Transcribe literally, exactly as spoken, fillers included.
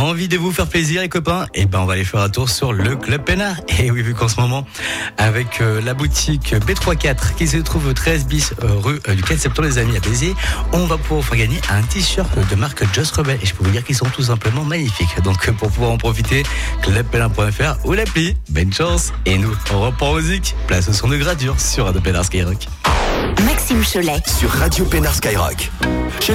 Envie de vous faire plaisir les copains? Eh ben on va aller faire un tour sur le Club Pénard. Et oui, vu qu'en ce moment, avec euh, la boutique B trente-quatre qui se trouve au treize bis euh, rue euh, du quatre septembre les amis à Béziers, on va pouvoir faire gagner un t-shirt de marque Just Rebel. Et je peux vous dire qu'ils sont tout simplement magnifiques. Donc euh, pour pouvoir en profiter, club pénard point f r ou l'appli. Bonne chance. Et nous, on reprend en musique. Place au son de gradure sur Radio Pénard Skyrock. Maxime Cholet sur Radio Pénard Skyrock.